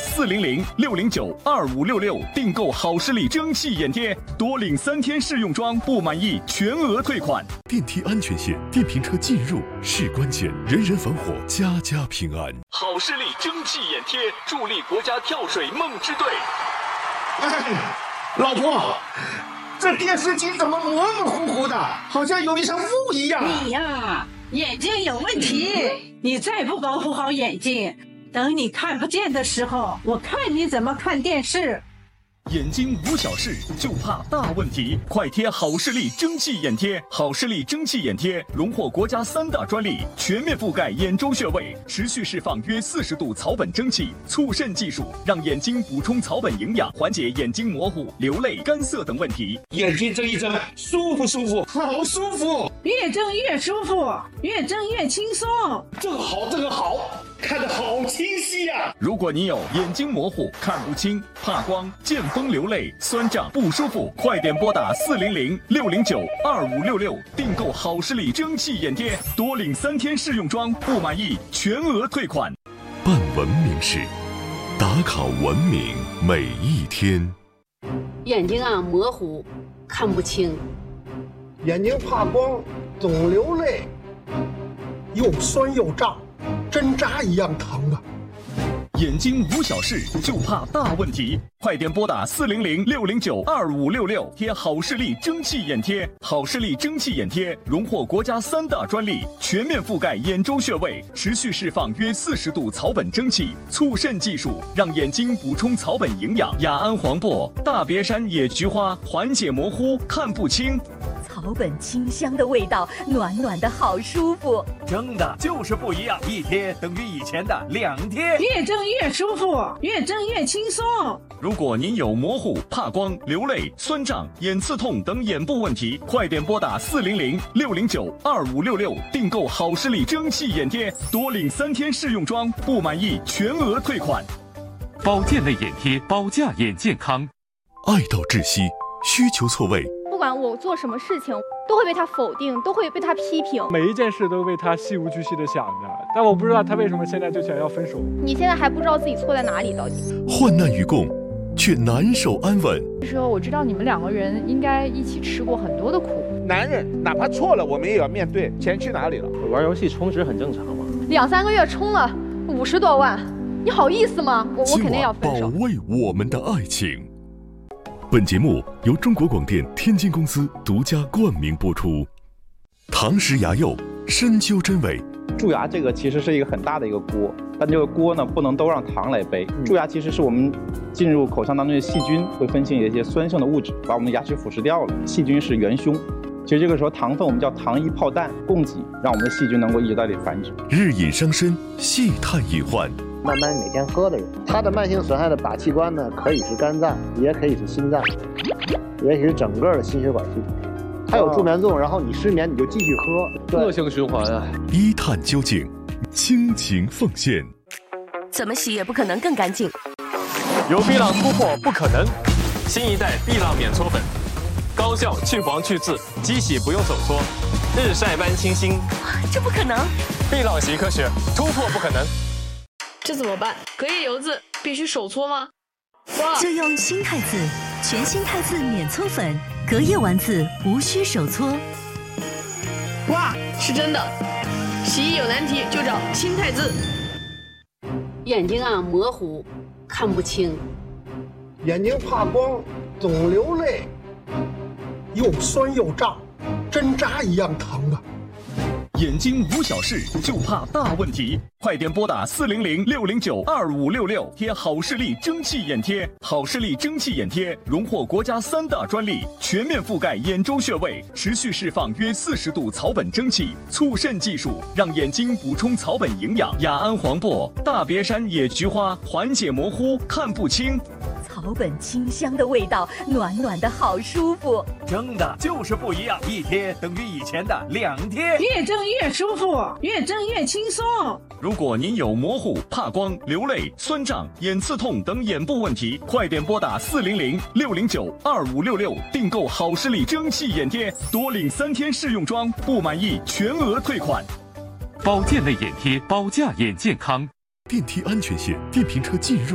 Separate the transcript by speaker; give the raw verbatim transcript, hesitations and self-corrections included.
Speaker 1: 四零零六零九二五六六订购好视力蒸汽眼贴，多领三天试用装，不满意全额退款。
Speaker 2: 电梯安全线，电瓶车进入是关键，人人防火，家家平安。
Speaker 1: 好视力蒸汽眼贴，助力国家跳水梦之队。
Speaker 3: 哎，老婆，这电视机怎么模模糊糊的，好像有一层雾一样？
Speaker 4: 你呀，眼睛有问题，你再不保护好眼睛，等你看不见的时候，我看你怎么看电视。
Speaker 1: 眼睛无小事，就怕大问题。快贴好视力蒸汽眼贴！好视力蒸汽眼贴荣获国家三大专利，全面覆盖眼周穴位，持续释放约四十度草本蒸汽，促渗技术让眼睛补充草本营养，缓解眼睛模糊、流泪、干涩等问题。
Speaker 3: 眼睛睁一睁，舒服舒服，好舒服！
Speaker 4: 越睁越舒服，越睁越轻松。
Speaker 3: 这个好，这个好，看得好清晰呀、啊！
Speaker 1: 如果你有眼睛模糊、看不清、怕光、见风流泪、酸胀不舒服，快点拨打四零零六零九二五六六订购好视力蒸汽眼贴，多领三天试用装，不满意全额退款。
Speaker 2: 办文明事，打卡文明每一天。
Speaker 5: 眼睛啊模糊，看不清，
Speaker 6: 眼睛怕光，总流泪，又酸又胀，针扎一样疼啊！
Speaker 1: 眼睛无小事，就怕大问题。快点拨打四零零六零九二五六六贴好视力蒸汽眼贴。好视力蒸汽眼贴荣获国家三大专利，全面覆盖眼周穴位，持续释放约四十度草本蒸汽，促渗技术让眼睛补充草本营养。雅安黄柏、大别山野菊花缓解模糊、看不清。
Speaker 7: 草本清香的味道，暖暖的好舒服。
Speaker 8: 蒸的就是不一样，一贴等于以前的两贴。
Speaker 4: 越蒸越舒服，越蒸越轻松。
Speaker 1: 如果您有模糊、怕光、流泪、酸胀、眼刺痛等眼部问题，快点拨打四零零六零九二五六六订购好视力蒸汽眼贴，多领三天试用装，不满意全额退款。
Speaker 9: 保健类眼贴，保驾眼健康。
Speaker 2: 爱到窒息，需求错位。
Speaker 10: 不管我做什么事情，都会被他否定，都会被他批评。
Speaker 11: 每一件事都为他细无巨细的想着，但我不知道他为什么现在就想要分手。
Speaker 10: 你现在还不知道自己错在哪里，到底？
Speaker 2: 患难与共，却难守安稳。
Speaker 12: 这时候我知道你们两个人应该一起吃过很多的苦。
Speaker 13: 男人哪怕错了，我们也要面对。钱去哪里了？
Speaker 14: 玩游戏充值很正常嘛。
Speaker 10: 两三个月充了五十多万，你好意思吗？我我肯定要分手。
Speaker 2: 保卫我们的爱情。本节目由中国广电天津公司独家冠名播出。唐氏牙釉，深究真伪。
Speaker 15: 蛀牙这个其实是一个很大的一个锅，但这个锅呢不能都让糖来背。蛀牙其实是我们进入口腔当中的细菌会分泌一些酸性的物质，把我们的牙齿腐蚀掉了。细菌是元凶。其实这个时候糖分我们叫糖衣炮弹供给，让我们的细菌能够一直在这里繁殖。
Speaker 2: 日饮伤身，细探隐患。
Speaker 16: 慢慢每天喝的人，他的慢性损害的靶器官呢，可以是肝脏，也可以是心脏，也可以是整个的心血管系统。它有助眠作用，然后你失眠你就继续喝，
Speaker 14: 恶性循环啊！
Speaker 2: 一探究竟，倾情奉献。
Speaker 7: 怎么洗也不可能更干净。
Speaker 17: 有碧浪突破不可能，新一代碧浪免搓粉，高效去黄去渍，机洗不用手搓，日晒般清新。
Speaker 7: 这不可能！
Speaker 17: 碧浪洗科学，突破不可能。
Speaker 18: 这怎么办？隔夜油渍必须手搓吗？
Speaker 7: 就用新汰渍，全新汰渍免搓粉，隔夜完渍无需手搓。
Speaker 18: 哇，是真的！洗衣有难题就找新汰渍。
Speaker 5: 眼睛啊模糊，看不清。
Speaker 6: 眼睛怕光，总流泪，又酸又胀，针扎一样疼啊！
Speaker 1: 眼睛无小事，就怕大问题。快点拨打四零零六零九二五六六贴好视力蒸汽眼贴。好视力蒸汽眼贴荣获国家三大专利，全面覆盖眼周穴位，持续释放约四十度草本蒸汽，促渗技术让眼睛补充草本营养。雅安黄柏、大别山野菊花缓解模糊、看不清。
Speaker 7: 草本清香的味道，暖暖的好舒服。
Speaker 8: 蒸的就是不一样，一贴等于以前的两贴。
Speaker 4: 越蒸越舒服，越蒸越轻松。
Speaker 1: 如果您有模糊、怕光、流泪、酸胀、眼刺痛等眼部问题，快点拨打四零零六零九二五六六订购好视力蒸汽眼贴，多领三天试用装，不满意全额退款。
Speaker 9: 保健类眼贴，保驾眼健康。
Speaker 2: 电梯安全线，电瓶车进入